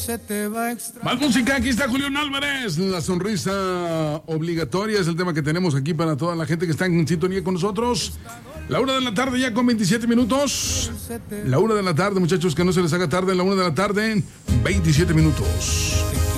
Más música, aquí está Julián Álvarez. La sonrisa obligatoria es el tema que tenemos aquí para toda la gente que está en sintonía con nosotros. La 1 de la tarde ya con 27 minutos. La 1 de la tarde, muchachos, que no se les haga tarde. La 1 de la tarde, 27 minutos.